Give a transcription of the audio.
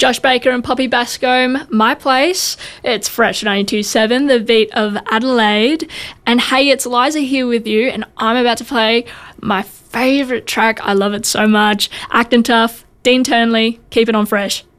Josh Baker and Poppy Bascombe, My Place. It's Fresh 92.7, the beat of Adelaide. And hey, it's Liza here with you, and I'm about to play my favourite track. I love it so much. Actin' Tough, Dean Turnley, keep it on Fresh.